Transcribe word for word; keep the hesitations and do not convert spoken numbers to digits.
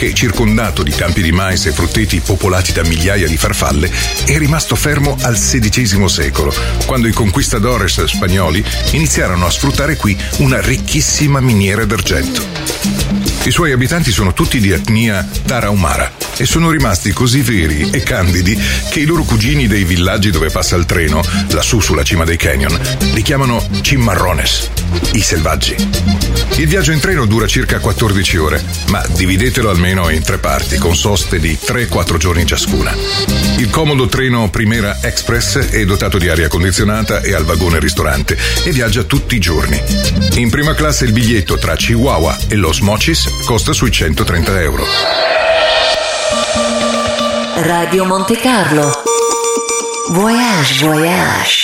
che, circondato di campi di mais e frutteti popolati da migliaia di farfalle, è rimasto fermo al sedicesimo secolo, quando i conquistadores spagnoli iniziarono a sfruttare qui una ricchissima miniera d'argento. I suoi abitanti sono tutti di etnia tarahumara e sono rimasti così veri e candidi che i loro cugini dei villaggi dove passa il treno, lassù sulla cima dei canyon, li chiamano cimarrones, i selvaggi. Il viaggio in treno dura circa quattordici ore, ma dividetelo almeno in tre parti, con soste di tre quattro giorni ciascuna. Il comodo treno Primera Express è dotato di aria condizionata e al vagone ristorante e viaggia tutti i giorni. In prima classe il biglietto tra Chihuahua e Los Mochis costa sui centotrenta euro. Radio Monte Carlo. Voyage, voyage.